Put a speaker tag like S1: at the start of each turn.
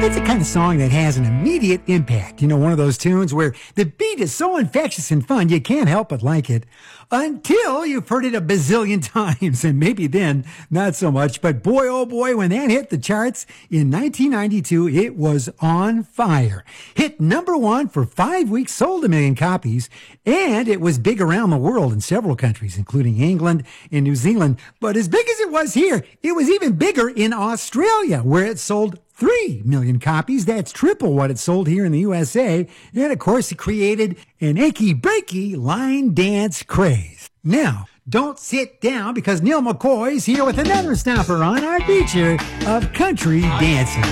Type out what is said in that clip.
S1: It's a kind of song that has an immediate impact. You know, one of those tunes where the beat is so infectious and fun, you can't help but like it. Until you've heard it a bazillion times, and maybe then not so much. But boy, oh boy, when that hit the charts in 1992, it was on fire. Hit number one for 5 weeks, sold 1 million copies, and it was big around the world in several countries, including England and New Zealand. But as big as it was here, it was even bigger in Australia, where it sold 3 million copies. That's triple what it sold here in the USA. And of course, it created an achy breaky line dance craze. Now, don't sit down because Neil McCoy's here with another stopper on our feature of country dancing.